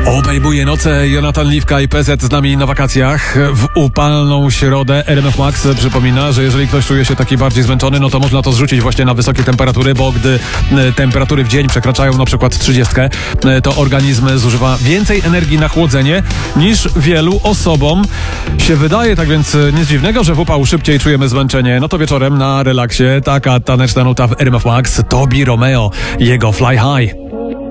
Obejmuje noce Jonathan Liwka i PZ z nami na wakacjach. W upalną środę RMF Max przypomina, że jeżeli ktoś czuje się taki bardziej zmęczony, no to można to zrzucić właśnie na wysokie temperatury, bo gdy temperatury w dzień przekraczają na przykład 30, to organizm zużywa więcej energii na chłodzenie niż wielu osobom się wydaje. Tak więc nic dziwnego, że w upał szybciej czujemy zmęczenie. No to wieczorem na relaksie taka taneczna nuta w RMF Max. Tobi Romeo, jego Fly High.